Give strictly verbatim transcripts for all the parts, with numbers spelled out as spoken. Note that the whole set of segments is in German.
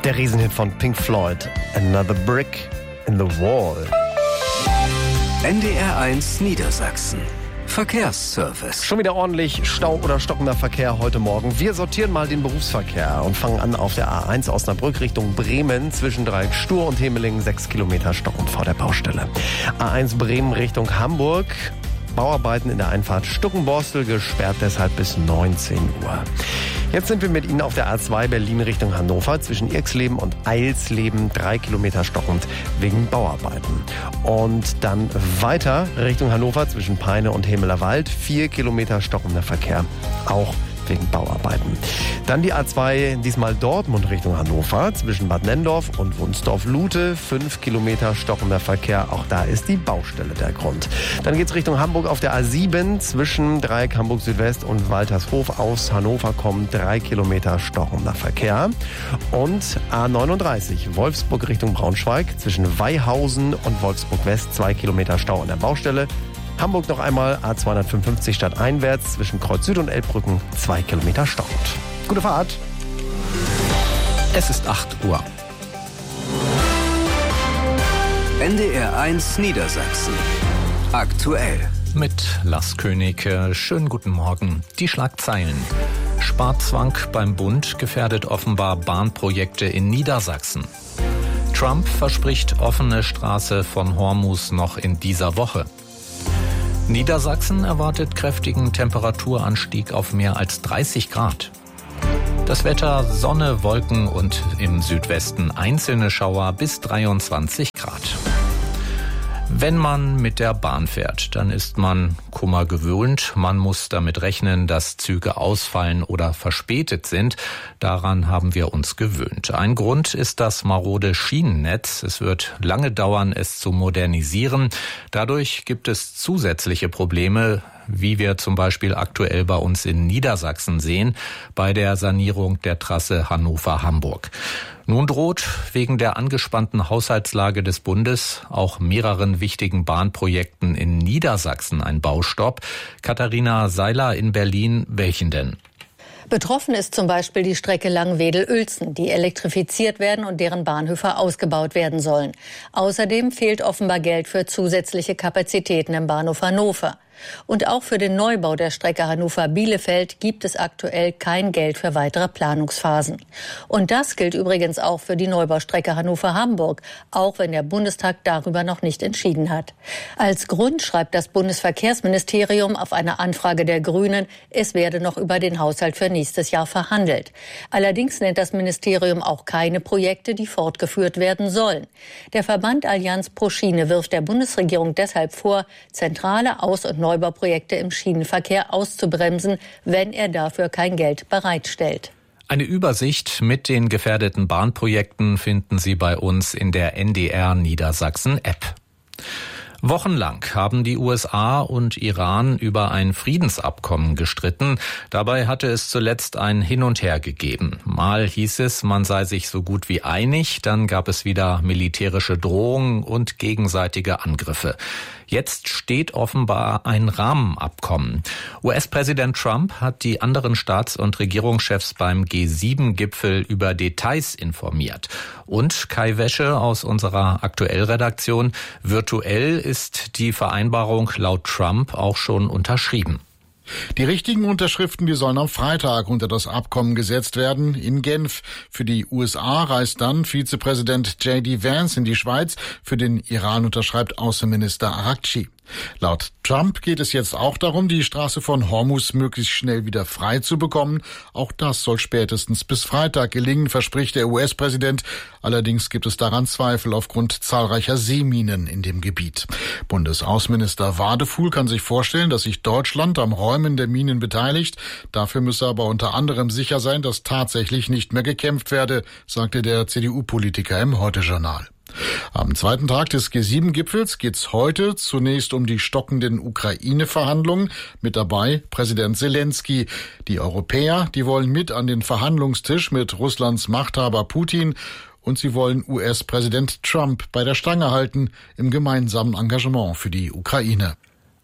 Der Riesenhit von Pink Floyd, Another Brick in the Wall. N D R eins Niedersachsen. Verkehrsservice. Schon wieder ordentlich Stau oder stockender Verkehr heute Morgen. Wir sortieren mal den Berufsverkehr und fangen an auf der A eins Osnabrück Richtung Bremen. Zwischen Dreieck Stur und Hemelingen sechs Kilometer stockend vor der Baustelle. A eins Bremen Richtung Hamburg. Bauarbeiten in der Einfahrt Stuckenborstel, gesperrt deshalb bis neunzehn Uhr. Jetzt sind wir mit Ihnen auf der A zwei Berlin Richtung Hannover. Zwischen Irxleben und Eilsleben drei Kilometer stockend wegen Bauarbeiten. Und dann weiter Richtung Hannover zwischen Peine und Hemelerwald. vier Kilometer stockender Verkehr, auch wegen Bauarbeiten. Dann die A zwei, diesmal Dortmund Richtung Hannover, zwischen Bad Nenndorf und Wunsdorf-Lute, fünf Kilometer stockender Verkehr, auch da ist die Baustelle der Grund. Dann geht's Richtung Hamburg auf der A sieben, zwischen Dreieck Hamburg Südwest und Waltershof aus Hannover kommt drei Kilometer stockender Verkehr. Und A neununddreißig, Wolfsburg Richtung Braunschweig, zwischen Weihausen und Wolfsburg West, zwei Kilometer Stau an der Baustelle. Hamburg noch einmal A zweihundertfünfundfünfzig stadteinwärts zwischen Kreuz Süd und Elbbrücken zwei Kilometer stockend. Gute Fahrt. Es ist acht Uhr. N D R eins Niedersachsen. Aktuell. Mit Lars König. Schönen guten Morgen. Die Schlagzeilen. Sparzwang beim Bund gefährdet offenbar Bahnprojekte in Niedersachsen. Trump verspricht offene Straße von Hormus noch in dieser Woche. Niedersachsen erwartet kräftigen Temperaturanstieg auf mehr als dreißig Grad. Das Wetter: Sonne, Wolken und im Südwesten einzelne Schauer bis dreiundzwanzig Grad. Wenn man mit der Bahn fährt, dann ist man Kummer gewöhnt. Man muss damit rechnen, dass Züge ausfallen oder verspätet sind. Daran haben wir uns gewöhnt. Ein Grund ist das marode Schienennetz. Es wird lange dauern, es zu modernisieren. Dadurch gibt es zusätzliche Probleme, wie wir zum Beispiel aktuell bei uns in Niedersachsen sehen, bei der Sanierung der Trasse Hannover-Hamburg. Nun droht wegen der angespannten Haushaltslage des Bundes auch mehreren wichtigen Bahnprojekten in Niedersachsen ein Baustopp. Katharina Seiler in Berlin, welchen denn? Betroffen ist zum Beispiel die Strecke Langwedel-Uelzen, die elektrifiziert werden und deren Bahnhöfe ausgebaut werden sollen. Außerdem fehlt offenbar Geld für zusätzliche Kapazitäten im Bahnhof Hannover. Und auch für den Neubau der Strecke Hannover-Bielefeld gibt es aktuell kein Geld für weitere Planungsphasen. Und das gilt übrigens auch für die Neubaustrecke Hannover-Hamburg, auch wenn der Bundestag darüber noch nicht entschieden hat. Als Grund schreibt das Bundesverkehrsministerium auf eine Anfrage der Grünen, es werde noch über den Haushalt für nächstes Jahr verhandelt. Allerdings nennt das Ministerium auch keine Projekte, die fortgeführt werden sollen. Der Verband Allianz pro Schiene wirft der Bundesregierung deshalb vor, zentrale Aus- und Neubauprojekte im Schienenverkehr auszubremsen, wenn er dafür kein Geld bereitstellt. Eine Übersicht mit den gefährdeten Bahnprojekten finden Sie bei uns in der N D R Niedersachsen App. Wochenlang haben die U S A und Iran über ein Friedensabkommen gestritten. Dabei hatte es zuletzt ein Hin und Her gegeben. Mal hieß es, man sei sich so gut wie einig, dann gab es wieder militärische Drohungen und gegenseitige Angriffe. Jetzt steht offenbar ein Rahmenabkommen. U S-Präsident Trump hat die anderen Staats- und Regierungschefs beim G sieben Gipfel über Details informiert. Und Kai Wäsche aus unserer Aktuell-Redaktion: virtuell ist die Vereinbarung laut Trump auch schon unterschrieben. Die richtigen Unterschriften, die sollen am Freitag unter das Abkommen gesetzt werden in Genf. Für die U S A reist dann Vizepräsident J D Vance in die Schweiz. Für den Iran unterschreibt Außenminister Araghchi. Laut Trump geht es jetzt auch darum, die Straße von Hormus möglichst schnell wieder frei zu bekommen. Auch das soll spätestens bis Freitag gelingen, verspricht der U S-Präsident. Allerdings gibt es daran Zweifel aufgrund zahlreicher Seeminen in dem Gebiet. Bundesaußenminister Wadefuhl kann sich vorstellen, dass sich Deutschland am Räumen der Minen beteiligt. Dafür müsse aber unter anderem sicher sein, dass tatsächlich nicht mehr gekämpft werde, sagte der C D U-Politiker im Heute-Journal. Am zweiten Tag des G sieben Gipfels geht's heute zunächst um die stockenden Ukraine-Verhandlungen. Mit dabei Präsident Zelensky. Die Europäer, die wollen mit an den Verhandlungstisch mit Russlands Machthaber Putin. Und sie wollen U S-Präsident Trump bei der Stange halten im gemeinsamen Engagement für die Ukraine.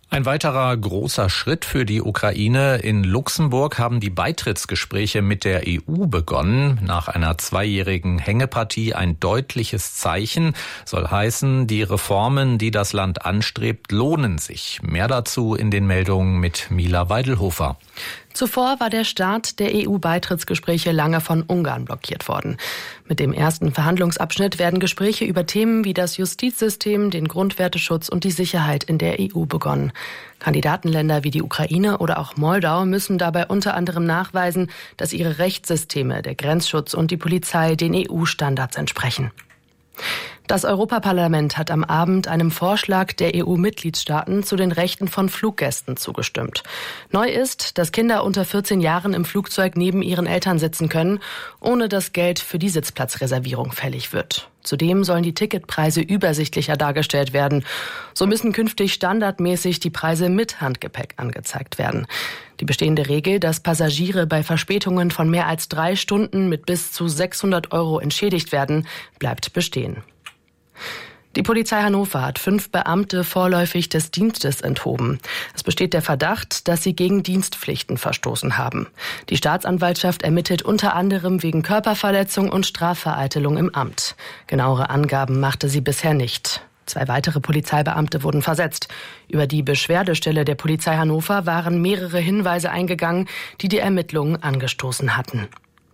Ein weiterer großer Schritt für die Ukraine. In Luxemburg haben die Beitrittsgespräche mit der E U begonnen. Nach einer zweijährigen Hängepartie ein deutliches Zeichen. Soll heißen, die Reformen, die das Land anstrebt, lohnen sich. Mehr dazu in den Meldungen mit Mila Weidelhofer. Zuvor war der Start der E U-Beitrittsgespräche lange von Ungarn blockiert worden. Mit dem ersten Verhandlungsabschnitt werden Gespräche über Themen wie das Justizsystem, den Grundwerteschutz und die Sicherheit in der E U begonnen. Kandidatenländer wie die Ukraine oder auch Moldau müssen dabei unter anderem nachweisen, dass ihre Rechtssysteme, der Grenzschutz und die Polizei den E U-Standards entsprechen. Das Europaparlament hat am Abend einem Vorschlag der E U-Mitgliedstaaten zu den Rechten von Fluggästen zugestimmt. Neu ist, dass Kinder unter vierzehn Jahren im Flugzeug neben ihren Eltern sitzen können, ohne dass Geld für die Sitzplatzreservierung fällig wird. Zudem sollen die Ticketpreise übersichtlicher dargestellt werden. So müssen künftig standardmäßig die Preise mit Handgepäck angezeigt werden. Die bestehende Regel, dass Passagiere bei Verspätungen von mehr als drei Stunden mit bis zu sechshundert Euro entschädigt werden, bleibt bestehen. Die Polizei Hannover hat fünf Beamte vorläufig des Dienstes enthoben. Es besteht der Verdacht, dass sie gegen Dienstpflichten verstoßen haben. Die Staatsanwaltschaft ermittelt unter anderem wegen Körperverletzung und Strafvereitelung im Amt. Genauere Angaben machte sie bisher nicht. Zwei weitere Polizeibeamte wurden versetzt. Über die Beschwerdestelle der Polizei Hannover waren mehrere Hinweise eingegangen, die die Ermittlungen angestoßen hatten.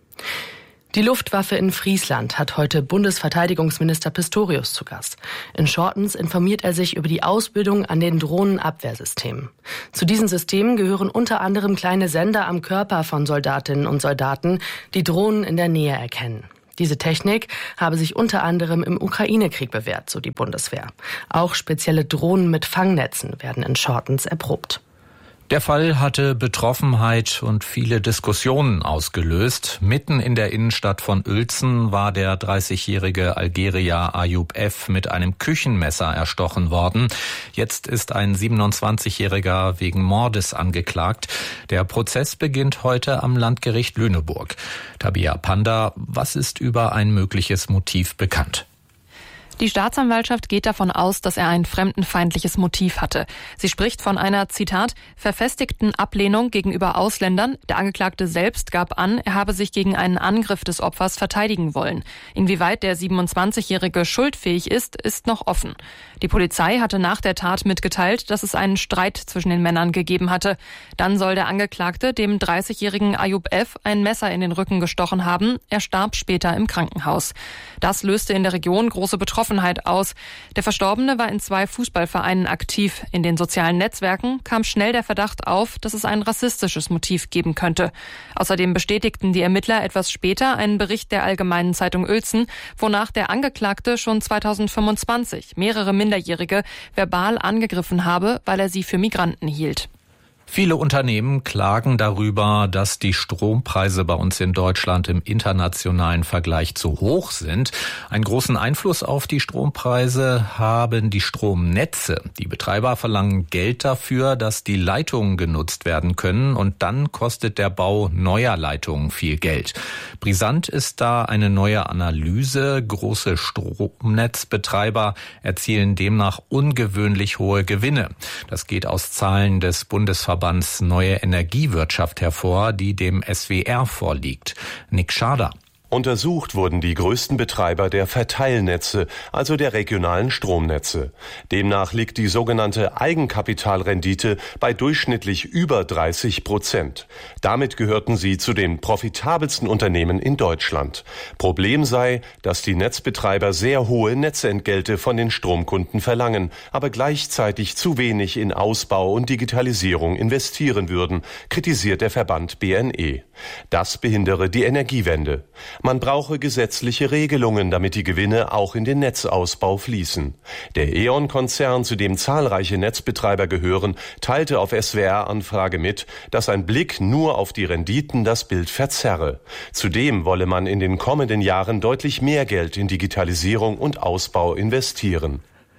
Die Luftwaffe in Friesland hat heute Bundesverteidigungsminister Pistorius zu Gast. In Schortens informiert er sich über die Ausbildung an den Drohnenabwehrsystemen. Zu diesen Systemen gehören unter anderem kleine Sender am Körper von Soldatinnen und Soldaten, die Drohnen in der Nähe erkennen. Diese Technik habe sich unter anderem im Ukraine-Krieg bewährt, so die Bundeswehr. Auch spezielle Drohnen mit Fangnetzen werden in Schortens erprobt. Der Fall hatte Betroffenheit und viele Diskussionen ausgelöst. Mitten in der Innenstadt von Uelzen war der dreißigjährige Algerier Ayoub F. mit einem Küchenmesser erstochen worden. Jetzt ist ein siebenundzwanzigjähriger wegen Mordes angeklagt. Der Prozess beginnt heute am Landgericht Lüneburg. Tabia Panda, was ist über ein mögliches Motiv bekannt? Die Staatsanwaltschaft geht davon aus, dass er ein fremdenfeindliches Motiv hatte. Sie spricht von einer, Zitat, verfestigten Ablehnung gegenüber Ausländern. Der Angeklagte selbst gab an, er habe sich gegen einen Angriff des Opfers verteidigen wollen. Inwieweit der siebenundzwanzigjährige schuldfähig ist, ist noch offen. Die Polizei hatte nach der Tat mitgeteilt, dass es einen Streit zwischen den Männern gegeben hatte. Dann soll der Angeklagte dem dreißigjährigen Ayoub F. ein Messer in den Rücken gestochen haben. Er starb später im Krankenhaus. Das löste in der Region große Betroffenheit aus. Der Verstorbene war in zwei Fußballvereinen aktiv. In den sozialen Netzwerken kam schnell der Verdacht auf, dass es ein rassistisches Motiv geben könnte. Außerdem bestätigten die Ermittler etwas später einen Bericht der Allgemeinen Zeitung Uelzen, wonach der Angeklagte schon zweitausendfünfundzwanzig mehrere Minderjährige verbal angegriffen habe, weil er sie für Migranten hielt. Viele Unternehmen klagen darüber, dass die Strompreise bei uns in Deutschland im internationalen Vergleich zu hoch sind. Einen großen Einfluss auf die Strompreise haben die Stromnetze. Die Betreiber verlangen Geld dafür, dass die Leitungen genutzt werden können, und dann kostet der Bau neuer Leitungen viel Geld. Brisant ist da eine neue Analyse. Große Stromnetzbetreiber erzielen demnach ungewöhnlich hohe Gewinne. Das geht aus Zahlen des Bundesverbands Neue Energiewirtschaft hervor, die dem S W R vorliegt. Nick Schader. Untersucht wurden die größten Betreiber der Verteilnetze, also der regionalen Stromnetze. Demnach liegt die sogenannte Eigenkapitalrendite bei durchschnittlich über dreißig Prozent. Damit gehörten sie zu den profitabelsten Unternehmen in Deutschland. Problem sei, dass die Netzbetreiber sehr hohe Netzentgelte von den Stromkunden verlangen, aber gleichzeitig zu wenig in Ausbau und Digitalisierung investieren würden, kritisiert der Verband B N E. Das behindere die Energiewende. Man brauche gesetzliche Regelungen, damit die Gewinne auch in den Netzausbau fließen. Der E ON-Konzern, zu dem zahlreiche Netzbetreiber gehören, teilte auf S W R-Anfrage mit, dass ein Blick nur auf die Renditen das Bild verzerre. Zudem wolle man in den kommenden Jahren deutlich mehr Geld in Digitalisierung und Ausbau investieren.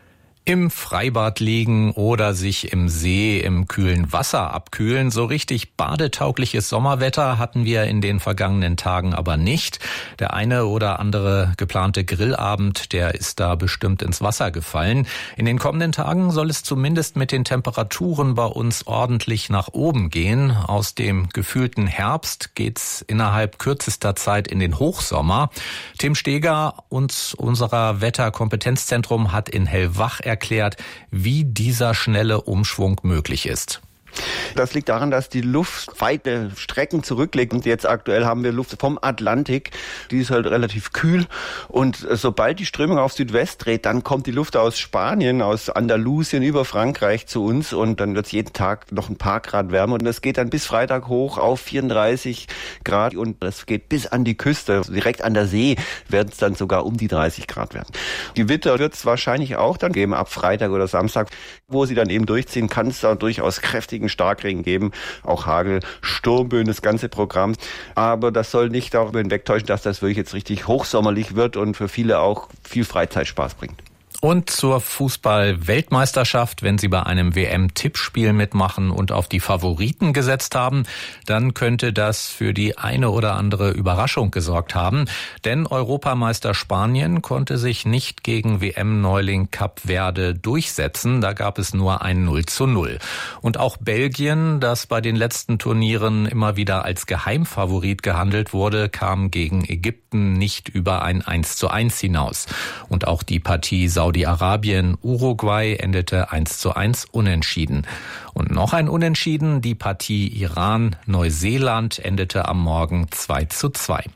Im Freibad liegen oder sich im See im kühlen Wasser abkühlen. So richtig badetaugliches Sommerwetter hatten wir in den vergangenen Tagen aber nicht. Der eine oder andere geplante Grillabend, der ist da bestimmt ins Wasser gefallen. In den kommenden Tagen soll es zumindest mit den Temperaturen bei uns ordentlich nach oben gehen. Aus dem gefühlten Herbst geht's innerhalb kürzester Zeit in den Hochsommer. Tim Steger, uns unserer Wetterkompetenzzentrum, hat in Hellwach erklärt, wie dieser schnelle Umschwung möglich ist. Das liegt daran, dass die Luft weite Strecken zurücklegt. Und jetzt aktuell haben wir Luft vom Atlantik. Die ist halt relativ kühl. Und sobald die Strömung auf Südwest dreht, dann kommt die Luft aus Spanien, aus Andalusien über Frankreich zu uns. Und dann wird es jeden Tag noch ein paar Grad wärmer. Und das geht dann bis Freitag hoch auf vierunddreißig Grad. Und das geht bis an die Küste. Direkt an der See werden es dann sogar um die dreißig Grad werden. Gewitter wird es wahrscheinlich auch dann geben ab Freitag oder Samstag. Wo sie dann eben durchziehen, kann es da durchaus kräftigen Starkregen geben, auch Hagel, Sturmböen, das ganze Programm. Aber das soll nicht darüber hinwegtäuschen, dass das wirklich jetzt richtig hochsommerlich wird und für viele auch viel Freizeitspaß bringt. Und zur Fußball-Weltmeisterschaft, wenn Sie bei einem W M-Tippspiel mitmachen und auf die Favoriten gesetzt haben, dann könnte das für die eine oder andere Überraschung gesorgt haben. Denn Europameister Spanien konnte sich nicht gegen W M-Neuling Kap Verde durchsetzen. Da gab es nur ein null zu null. Und auch Belgien, das bei den letzten Turnieren immer wieder als Geheimfavorit gehandelt wurde, kam gegen Ägypten nicht über ein eins zu eins hinaus. Und auch die Partie Saudi-Arabien, Uruguay endete eins zu eins unentschieden. Und noch ein Unentschieden, die Partie Iran-Neuseeland endete am Morgen zwei zu zwei.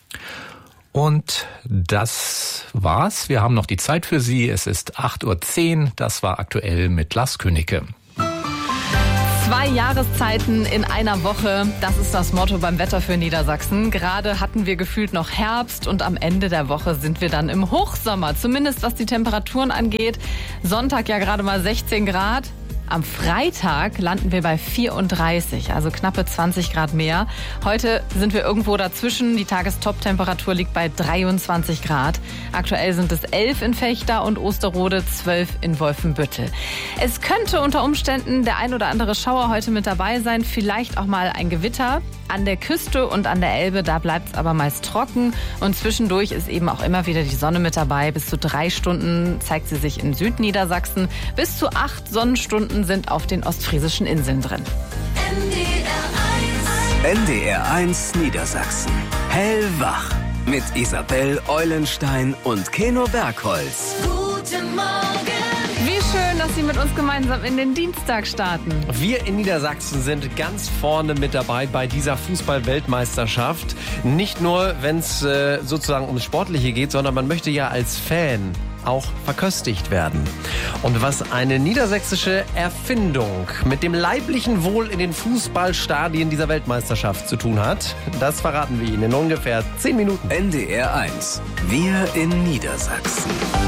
Und das war's. Wir haben noch die Zeit für Sie. Es ist acht Uhr zehn. Das war aktuell mit Lars Königke. Zwei Jahreszeiten in einer Woche, das ist das Motto beim Wetter für Niedersachsen. Gerade hatten wir gefühlt noch Herbst und am Ende der Woche sind wir dann im Hochsommer. Zumindest was die Temperaturen angeht. Sonntag ja gerade mal sechzehn Grad. Am Freitag landen wir bei vierunddreißig, also knappe zwanzig Grad mehr. Heute sind wir irgendwo dazwischen. Die Tagestop-Temperatur liegt bei dreiundzwanzig Grad. Aktuell sind es elf in Vechta und Osterode, zwölf in Wolfenbüttel. Es könnte unter Umständen der ein oder andere Schauer heute mit dabei sein, vielleicht auch mal ein Gewitter. An der Küste und an der Elbe, da bleibt es aber meist trocken. Und zwischendurch ist eben auch immer wieder die Sonne mit dabei. Bis zu drei Stunden zeigt sie sich in Südniedersachsen. Bis zu acht Sonnenstunden sind auf den ostfriesischen Inseln drin. N D R eins Niedersachsen. Hellwach. Mit Isabel Eulenstein und Keno Bergholz. Guten Morgen. Wie schön, dass Sie mit uns gemeinsam in den Dienstag starten. Wir in Niedersachsen sind ganz vorne mit dabei bei dieser Fußball-Weltmeisterschaft. Nicht nur, wenn es äh, sozusagen ums Sportliche geht, sondern man möchte ja als Fan auch verköstigt werden. Und was eine niedersächsische Erfindung mit dem leiblichen Wohl in den Fußballstadien dieser Weltmeisterschaft zu tun hat, das verraten wir Ihnen in ungefähr zehn Minuten. N D R eins. Wir in Niedersachsen.